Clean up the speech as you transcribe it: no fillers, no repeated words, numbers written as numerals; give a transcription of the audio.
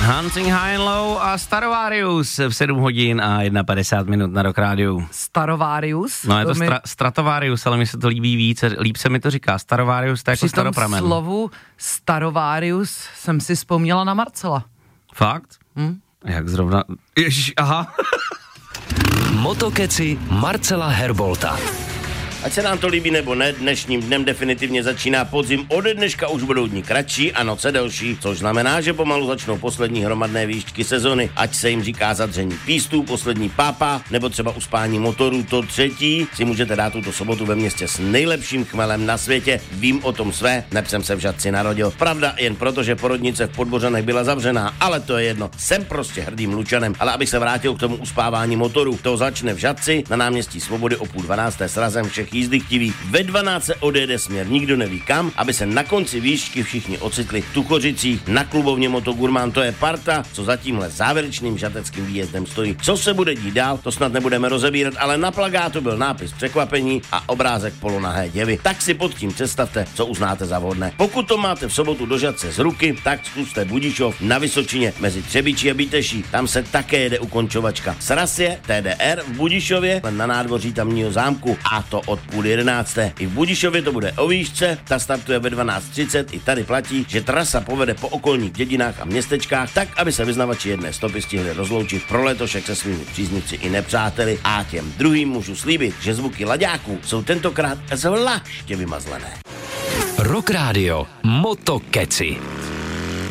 Hunting High and Low a Starovarius v 7 hodin a 51 minut na Rock Rádiu. Starovarius? No je to Stratovarius, ale mi se to líbí víc, líp se mi to říká. Starovarius, to je jako staropramen. Při tom slovu Starovarius jsem si vzpomněla na Marcela. Fakt? Jak zrovna... Ježiš, aha. Motokeci Marcela Herbolta. Ať se nám to líbí nebo ne, dnešním dnem definitivně začíná podzim. Ode dneška už budou dní kratší a noce delší, což znamená, že pomalu začnou poslední hromadné výšky sezony. Ať se jim říká zadření pístů, poslední pápa, nebo třeba uspání motorů, to třetí si můžete dát tuto sobotu ve městě s nejlepším chmelem na světě. Vím o tom své, neb jsem se v Žatci narodil. Pravda jen proto, že porodnice v Podbořanech byla zavřená, ale to je jedno. Jsem prostě hrdým Lučanem, ale abych se vrátil k tomu uspávání motorů, to začne v Žatci na náměstí Svobody o 11:30 s razem všech jízdy chtiví. Ve 12 odjede směr, nikdo neví kam, aby se na konci výšky všichni ocitli v Tuchořicích na klubovně Motogurmán. To je parta, co za tímhle závěrečným žateckým výjezdem stojí. Co se bude dít dál, to snad nebudeme rozebírat, ale na plakátu byl nápis překvapení a obrázek polonahé děvy. Tak si pod tím představte, co uznáte za vhodné. Pokud to máte v sobotu do Žatce z ruky, tak zkuste Budišov na Vysočině mezi Třebíčí a Bíteší. Tam se také jede ukončovačka. Sraz je TDR v Budišově na nádvoří tamního zámku a to od 10:30. I v Budišově to bude o výšce, ta startuje ve 12:30. I tady platí, že trasa povede po okolních dědinách a městečkách, tak aby se vyznavači jedné stopy stihli rozloučit pro letošek se svými příznivci i nepřáteli. A těm druhým můžu slíbit, že zvuky laďáků jsou tentokrát zvláště vymazlené. Rock Radio Motokeci.